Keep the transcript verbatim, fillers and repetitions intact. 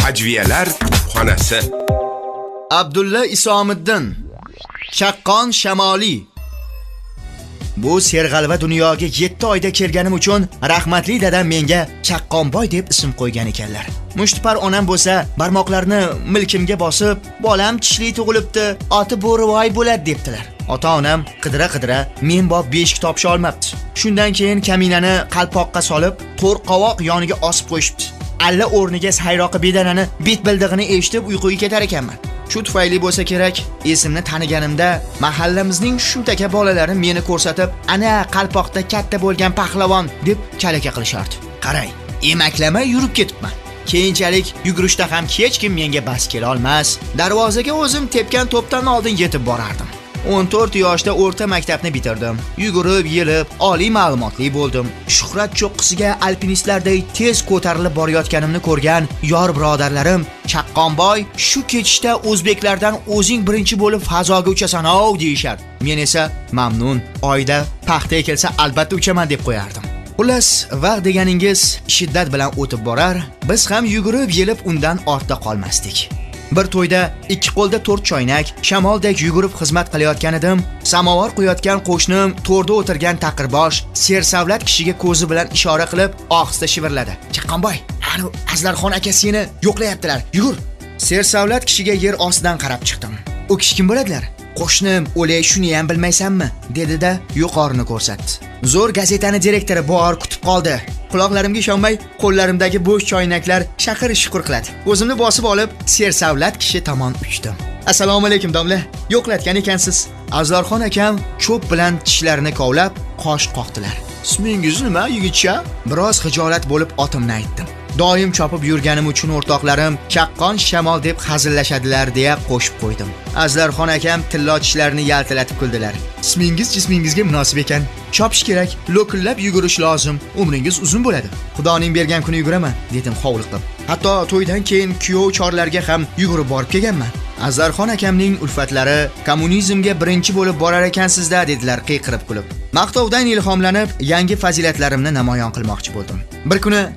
Hajviyalar xonasi. Abdulla Isomiddin, Chaqqon Shamoli. Bu serg'alva dunyoga yetti oyda kelganim uchun rahmatli dadam menga Chaqqonboy deb ism qo'ygan ekanlar. Mushtipar onam bo'lsa, barmoqlarini milkimga bosib, "Bolam tishli tug'ilibdi, oti bo'rivoy bo'ladi" debdilar. Ota-onam qidira-qidira men bob beshik topisha olmabdi. Shundan keyin kaminani qalpoqqa solib, to'r qovoq yoniga osib qo'yishibdi. Alla o'rniga sayroqi bedanani bit bildig'ini eshitib uyquga ketar ekanman. Shu tufayli bo'lsa kerak, esimni taniganimda mahallamizning shuntaqa bolalari meni ko'rsatib, "Ana qalpoqda katta bo'lgan pahlavon" deb kalaka qilishardi. Qarang, emaklamay yurib ketibman. Keyinchalik yugurishda ham hech kim menga bas kela olmas. Darvozaga o'zim tepgan to'pdan oldin yetib borardim. o'n to'rt yoshda o'rta maktabni bitirdim. Yugurib, yelib, oliy ma'lumotli bo'ldim. Shuhrat cho'qqisiga alpinistlarday tez ko'tarilib borayotganimni ko'rgan yor birodarlarim, "Chaqqonboy, shu ketishda o'zbeklardan o'zing birinchi bo'lib fazoga uchasan-ov" deyishar. Men esa mamnun, oyda paxta kelsa albatta uchaman deb qo'yardim. Xullas, vaqt deganingiz shiddat bilan o'tib borar, biz ham yugurib, yelib undan ortda qolmasdik. Bir to'yda ikki qo'lda to'rt choynak, shamoldek yugurib xizmat qilayotgan edim. Samovar quyotgan qo'shnim to'rda o'tirgan taqirbosh sersavlat kishiga ko'zi bilan ishora qilib, ohista shivirladi. "Chaqqonboy, ana Azlarxon aka seni yo'qlayaptilar. Yugur." Sersavlat kishiga yer ostidan qarab chiqdim. "U kishi kim bo'ladilar?" "Qo'shnim, o'lay, shuni ham bilmaysanmi?" dedi-da yuqorini ko'rsatdi. Zo'r gazetani direktori bor kutib qoldi. Quloqlarimga ishonmay, qo'llarimdagi bo'sh choynaklar shaqir-shuqur qiladi. O'zimni bosib olib, sersavlat kishi tomon uchdim. "Assalomu alaykum domla. Yo'qlatgan ekansiz." Azlarxon akam cho'p bilan tishlarini kovlab, qosh qoqdilar. "Ismingiz nima, yigitcha?" Biroz xijolat bo'lib otimni aytdim. Doim chopib yurganim uchun o'rtoqlarim Chaqqon Shamol deb hazillashadilar deya qo'shib qo'ydim. Azlarxon akam tillo tishlarini yaltilatib kuldilar. "Ismingiz jismingizga munosib ekan. Chopish kerak, lo'killab yugurish lozim. Umringiz uzun bo'ladi. Xudoning bergan kuni yuguraman", dedim hovliqib. Hatto to'ydan keyin kuyov chorlarga ham yugurib borib kelganman. Azlarxon akamning ulfatlari kommunizmga birinchi bo'lib borar ekansizda, dedilar qiyqirib kulib. Maqtovdan ilhomlanib, yangi fazilatlarimni namoyon qilmoqchi bo'ldim. Bir kuni